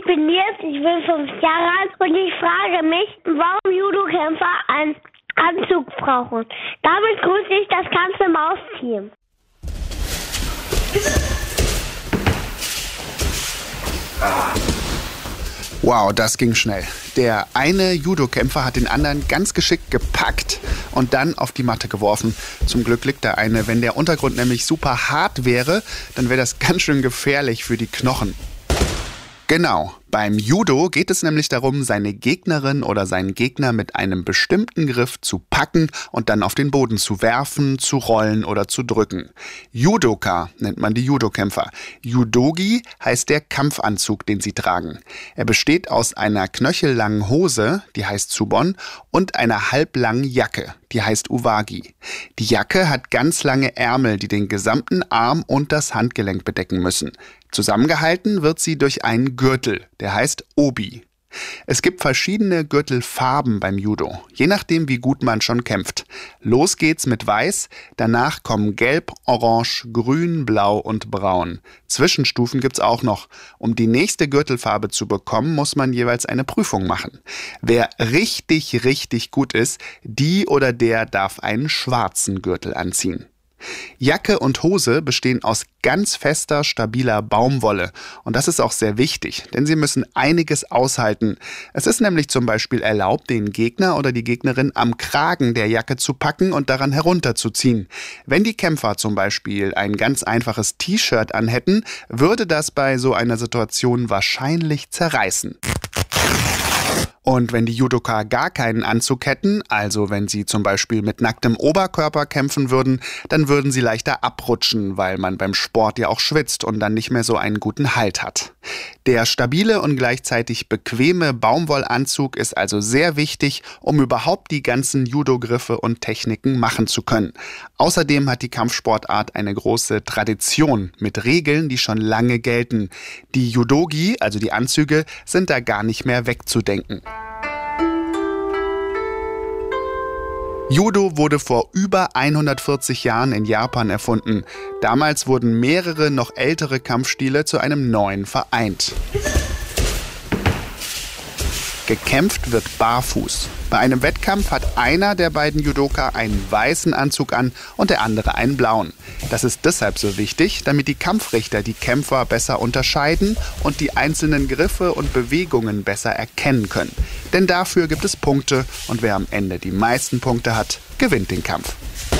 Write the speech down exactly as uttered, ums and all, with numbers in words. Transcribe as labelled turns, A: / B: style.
A: bin Nils, ich bin fünf Jahre alt und ich frage mich, warum Judokämpfer einen Anzug brauchen. Damit grüße ich das ganze Maus-Team.
B: Wow, das ging schnell. Der eine Judokämpfer hat den anderen ganz geschickt gepackt und dann auf die Matte geworfen. Zum Glück liegt der eine. Wenn der Untergrund nämlich super hart wäre, dann wäre das ganz schön gefährlich für die Knochen. Genau, beim Judo geht es nämlich darum, seine Gegnerin oder seinen Gegner mit einem bestimmten Griff zu packen und dann auf den Boden zu werfen, zu rollen oder zu drücken. Judoka nennt man die Judokämpfer. Judogi heißt der Kampfanzug, den sie tragen. Er besteht aus einer knöchellangen Hose, die heißt Tsubon, und einer halblangen Jacke, die heißt Uwagi. Die Jacke hat ganz lange Ärmel, die den gesamten Arm und das Handgelenk bedecken müssen. Zusammengehalten wird sie durch einen Gürtel, der heißt Obi. Es gibt verschiedene Gürtelfarben beim Judo, je nachdem wie gut man schon kämpft. Los geht's mit Weiß, danach kommen Gelb, Orange, Grün, Blau und Braun. Zwischenstufen gibt's auch noch. Um die nächste Gürtelfarbe zu bekommen, muss man jeweils eine Prüfung machen. Wer richtig, richtig gut ist, die oder der darf einen schwarzen Gürtel anziehen. Jacke und Hose bestehen aus ganz fester, stabiler Baumwolle. Und das ist auch sehr wichtig, denn sie müssen einiges aushalten. Es ist nämlich zum Beispiel erlaubt, den Gegner oder die Gegnerin am Kragen der Jacke zu packen und daran herunterzuziehen. Wenn die Kämpfer zum Beispiel ein ganz einfaches T-Shirt anhätten, würde das bei so einer Situation wahrscheinlich zerreißen. Und wenn die Judoka gar keinen Anzug hätten, also wenn sie zum Beispiel mit nacktem Oberkörper kämpfen würden, dann würden sie leichter abrutschen, weil man beim Sport ja auch schwitzt und dann nicht mehr so einen guten Halt hat. Der stabile und gleichzeitig bequeme Baumwollanzug ist also sehr wichtig, um überhaupt die ganzen Judo-Griffe und Techniken machen zu können. Außerdem hat die Kampfsportart eine große Tradition mit Regeln, die schon lange gelten. Die Judogi, also die Anzüge, sind da gar nicht mehr wegzudenken. Judo wurde vor über hundertvierzig Jahren in Japan erfunden. Damals wurden mehrere noch ältere Kampfstile zu einem neuen vereint. Gekämpft wird barfuß. Bei einem Wettkampf hat einer der beiden Judoka einen weißen Anzug an und der andere einen blauen. Das ist deshalb so wichtig, damit die Kampfrichter die Kämpfer besser unterscheiden und die einzelnen Griffe und Bewegungen besser erkennen können. Denn dafür gibt es Punkte und wer am Ende die meisten Punkte hat, gewinnt den Kampf.